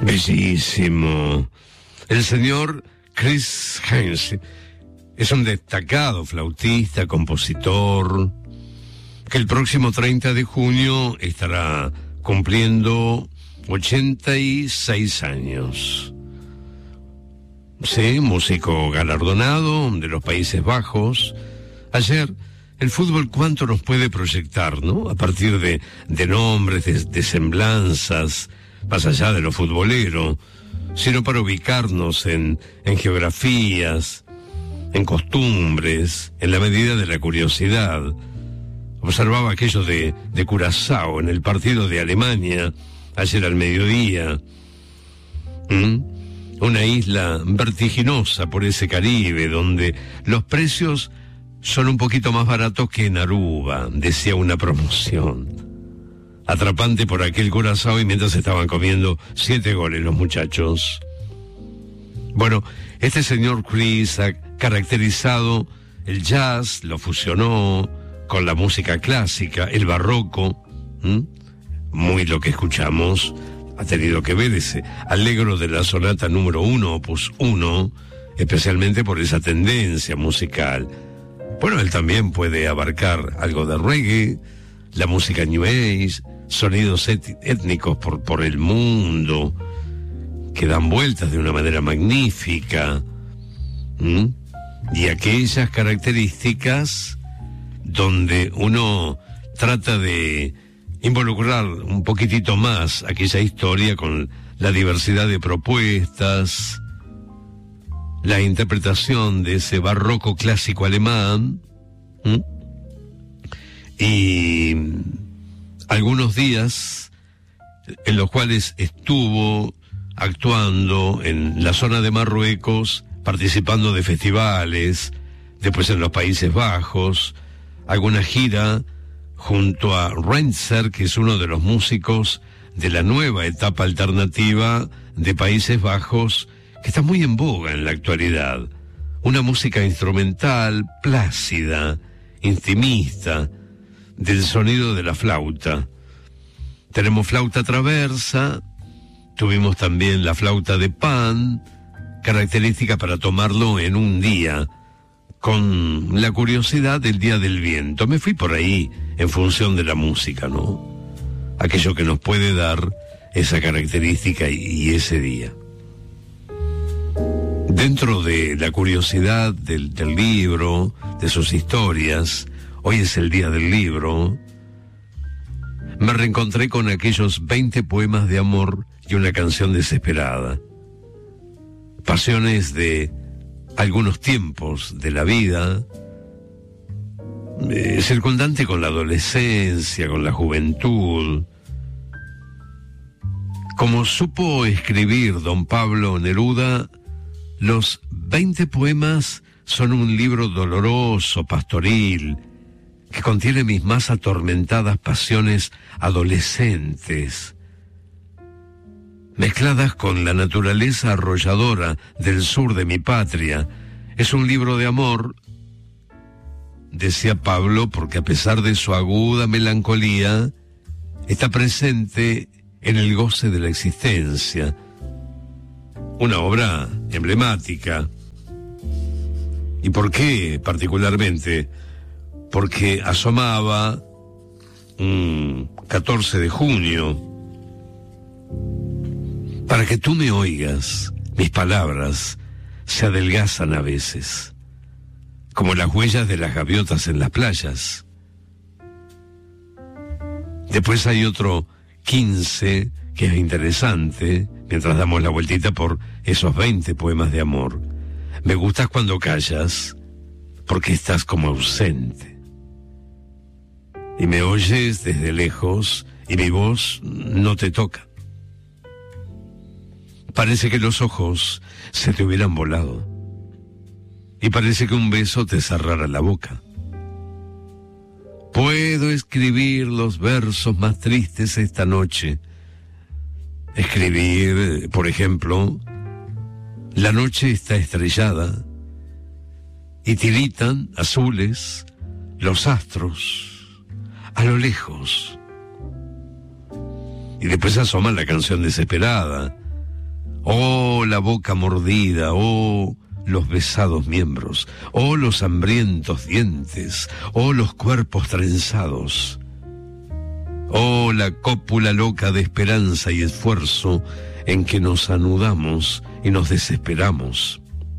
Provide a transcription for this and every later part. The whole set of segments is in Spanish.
Bellísimo. El señor Chris Hines es un destacado flautista, compositor, que el próximo 30 de junio estará cumpliendo 86 años. Sí, músico galardonado de los Países Bajos. Ayer, el fútbol cuánto nos puede proyectar, ¿no? A partir de nombres, de semblanzas, más allá de lo futbolero, sino para ubicarnos en geografías, en costumbres, en la medida de la curiosidad. Observaba aquello de Curazao en el partido de Alemania, ayer al mediodía. Una isla vertiginosa por ese Caribe, donde los precios son un poquito más baratos que en Aruba, decía una promoción. Atrapante por aquel Curazao, y mientras estaban comiendo 7 goles los muchachos. Bueno, este señor Chris ha caracterizado el jazz, lo fusionó con la música clásica, el barroco, muy lo que escuchamos ha tenido que ver ese allegro de la sonata número 1, opus 1, especialmente por esa tendencia musical. Bueno, él también puede abarcar algo de reggae, la música New Age, sonidos étnicos por el mundo, que dan vueltas de una manera magnífica, y aquellas características donde uno trata de involucrar un poquitito más aquella historia con la diversidad de propuestas, la interpretación de ese barroco clásico alemán, y algunos días en los cuales estuvo actuando en la zona de Marruecos, participando de festivales, después en los Países Bajos, alguna gira junto a Renzer, que es uno de los músicos de la nueva etapa alternativa de Países Bajos, que está muy en boga en la actualidad. Una música instrumental, plácida, intimista, del sonido de la flauta. Tenemos flauta traversa, tuvimos también la flauta de pan, característica para tomarlo en un día, con la curiosidad del Día del Viento. Me fui por ahí en función de la música, ¿no? Aquello que nos puede dar esa característica y ese día. Dentro de la curiosidad del libro, de sus historias, hoy es el Día del Libro, me reencontré con aquellos 20 poemas de amor y una canción desesperada. Pasiones de algunos tiempos de la vida, circundante con la adolescencia, con la juventud. Como supo escribir don Pablo Neruda, los 20 poemas son un libro doloroso, pastoril, que contiene mis más atormentadas pasiones adolescentes, mezcladas con la naturaleza arrolladora del sur de mi patria. Es un libro de amor, decía Pablo, porque a pesar de su aguda melancolía, está presente en el goce de la existencia. Una obra emblemática. ¿Y por qué particularmente? Porque asomaba un 14 de junio. Para que tú me oigas, mis palabras se adelgazan a veces, como las huellas de las gaviotas en las playas. Después hay otro 15 que es interesante, mientras damos la vueltita por esos 20 poemas de amor. Me gustas cuando callas, porque estás como ausente. Y me oyes desde lejos, y mi voz no te toca. Parece que los ojos se te hubieran volado. Y parece que un beso te cerrara la boca. Puedo escribir los versos más tristes esta noche. Escribir, por ejemplo, la noche está estrellada y tiritan azules los astros a lo lejos. Y después asoma la canción desesperada, Oh, la boca mordida, oh, los besados miembros, oh, los hambrientos dientes, oh, los cuerpos trenzados, oh, la cópula loca de esperanza y esfuerzo en que nos anudamos y nos desesperamos.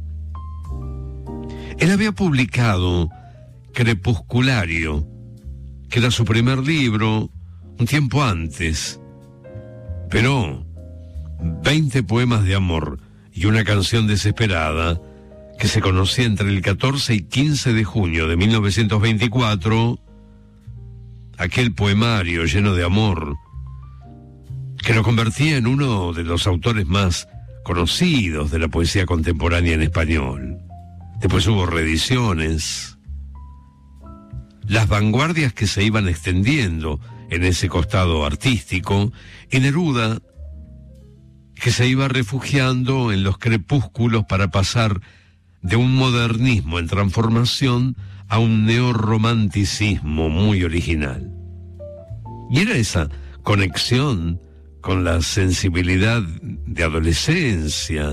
Él había publicado Crepusculario, que era su primer libro, un tiempo antes, pero 20 poemas de amor y una canción desesperada, que se conocía entre el 14 y 15 de junio de 1924, aquel poemario lleno de amor, que lo convertía en uno de los autores más conocidos de la poesía contemporánea en español. Después hubo reediciones, las vanguardias que se iban extendiendo en ese costado artístico, y Neruda, que se iba refugiando en los crepúsculos para pasar de un modernismo en transformación a un neorromanticismo muy original. Y era esa conexión con la sensibilidad de adolescencia,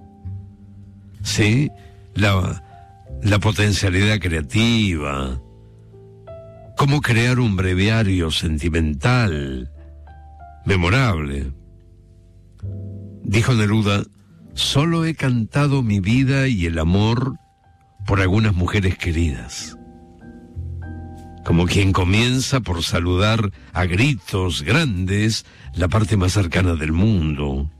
¿sí? La potencialidad creativa, cómo crear un breviario sentimental, memorable. Dijo Neruda: solo he cantado mi vida y el amor por algunas mujeres queridas. Como quien comienza por saludar a gritos grandes la parte más cercana del mundo.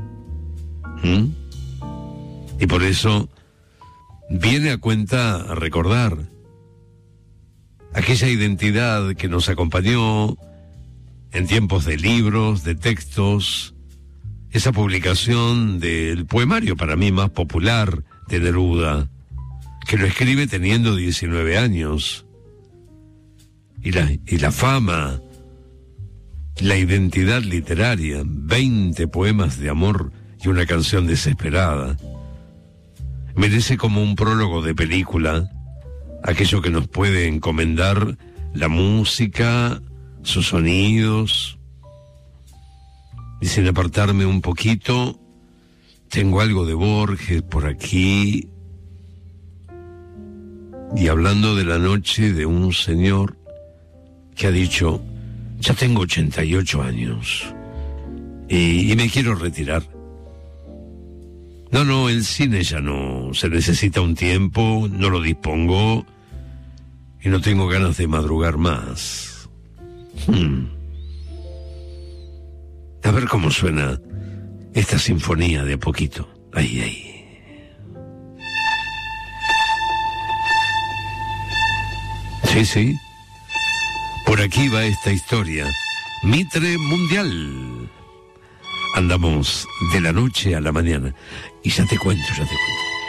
Y por eso viene a cuenta a recordar aquella identidad que nos acompañó en tiempos de libros, de textos, esa publicación del poemario para mí más popular de Neruda, que lo escribe teniendo 19 años. Y la fama, la identidad literaria, 20 poemas de amor y una canción desesperada. Merece como un prólogo de película aquello que nos puede encomendar la música, sus sonidos. Y sin apartarme un poquito, tengo algo de Borges por aquí. Y hablando de la noche de un señor que ha dicho: ya tengo 88 años y me quiero retirar. No, el cine ya no, se necesita un tiempo, no lo dispongo y no tengo ganas de madrugar más. A ver cómo suena esta sinfonía de a poquito. Ahí. Sí. Por aquí va esta historia. Mitre Mundial. Andamos de la noche a la mañana. Y ya te cuento.